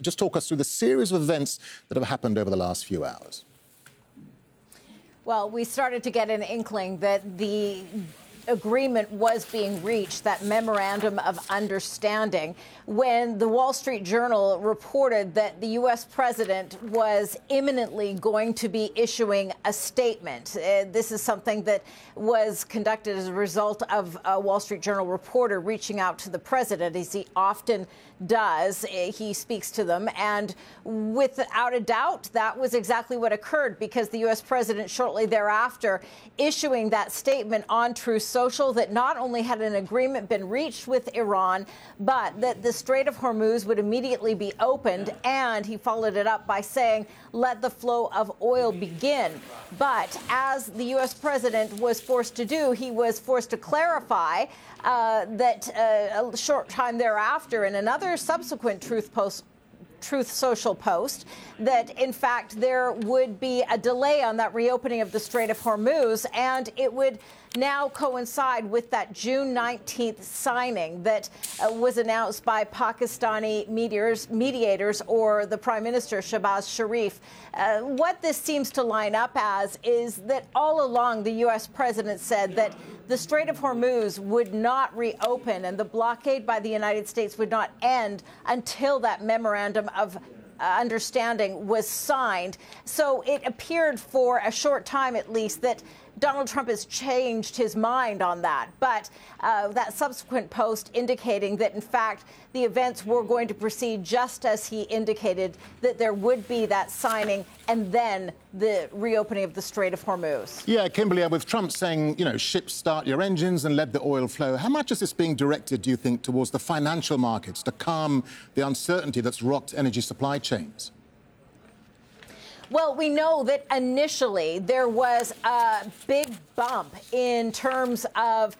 Just talk us through the series of events that have happened over the last few hours. Well, we started to get an inkling that the agreement was being reached, that memorandum of understanding, when the Wall Street Journal reported that the U.S. president was imminently going to be issuing a statement. This is something that was conducted as a result of a Wall Street Journal reporter reaching out to the president, as he often does. He speaks to them. And without a doubt, that was exactly what occurred, because the U.S. president shortly thereafter issuing that statement on Truth Social that not only had an agreement been reached with Iran, but that the Strait of Hormuz would immediately be opened. And he followed it up by saying, let the flow of oil begin. But as the U.S. president was forced to do, he was forced to clarify that a short time thereafter in another subsequent Truth Social post, that in fact there would be a delay on that reopening of the Strait of Hormuz, and it would now coincide with that June 19th signing that was announced by Pakistani mediators or the Prime Minister Shehbaz Sharif. What this seems to line up as is that all along the U.S. president said that the Strait of Hormuz would not reopen and the blockade by the United States would not end until that memorandum of understanding was signed. So it appeared for a short time, at least, that Donald Trump has changed his mind on that. But that subsequent post indicating that, in fact, the events were going to proceed just as he indicated, that there would be that signing and then the reopening of the Strait of Hormuz. Yeah, Kimberly, with Trump saying, ships start your engines and let the oil flow, how much is this being directed, do you think, towards the financial markets to calm the uncertainty that's rocked energy supply chains? Well, we know that initially there was a big bump in terms of,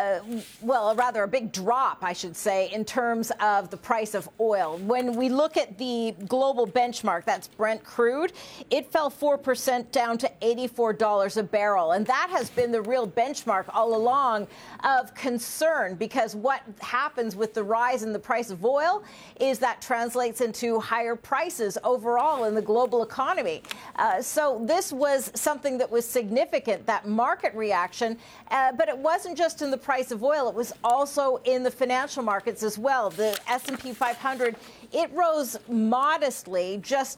rather a big drop, I should say, in terms of the price of oil. When we look at the global benchmark, that's Brent crude, it fell 4% down to $84 a barrel. And that has been the real benchmark all along of concern, because what happens with the rise in the price of oil is that translates into higher prices overall in the global economy. So this was something that was significant, that market reaction, but it wasn't just in the price of oil. It was also in the financial markets as well. The S&P 500, it rose modestly, just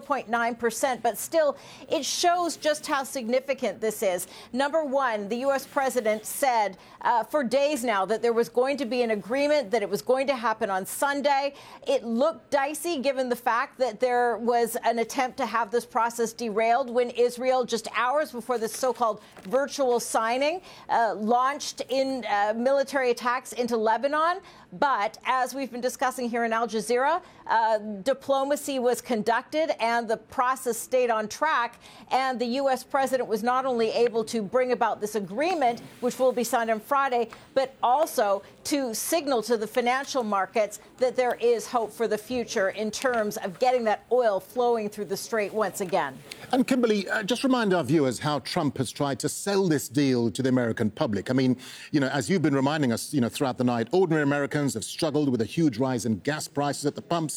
0.9%, but still it shows just how significant this is. Number one, the U.S. president said for days now that there was going to be an agreement, that it was going to happen on Sunday. It looked dicey given the fact that there was an attempt to have this process derailed when Israel, just hours before this so-called virtual signing, launched in military attacks into Lebanon. But as we've been discussing here in Al Jazeera, diplomacy was conducted and the process stayed on track. And the U.S. president was not only able to bring about this agreement, which will be signed on Friday, but also to signal to the financial markets that there is hope for the future in terms of getting that oil flowing through the strait once again. And Kimberly, just remind our viewers how Trump has tried to sell this deal to the American public. I mean, as you've been reminding us, throughout the night, ordinary Americans have struggled with a huge rise in gas prices at the pumps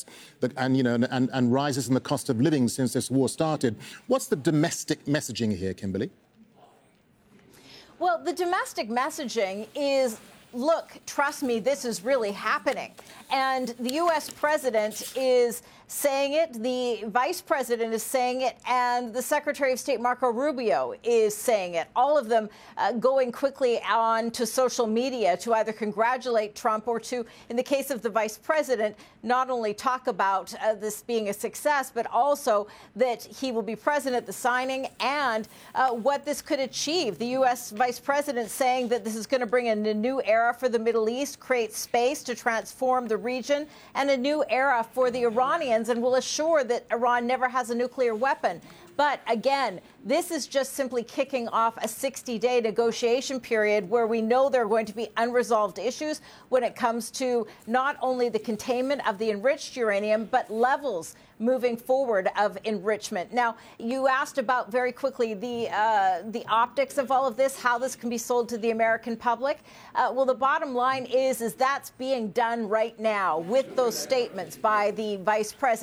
and rises in the cost of living since this war started. What's the domestic messaging here, Kimberly? Well, the domestic messaging is, look, trust me, this is really happening. And the U.S. president is saying it, the vice president is saying it, and the Secretary of State Marco Rubio is saying it. All of them going quickly on to social media to either congratulate Trump or to, in the case of the vice president, not only talk about this being a success, but also that he will be present at the signing and what this could achieve. The U.S. vice president saying that this is going to bring in a new era for the Middle East, create space to transform the region, and a new era for the Iranians, and will assure that Iran never has a nuclear weapon. But again, this is just simply kicking off a 60-day negotiation period where we know there are going to be unresolved issues when it comes to not only the containment of the enriched uranium, but levels moving forward of enrichment. Now, you asked about very quickly the optics of all of this, how this can be sold to the American public. Well, the bottom line is that's being done right now with those statements by the vice president.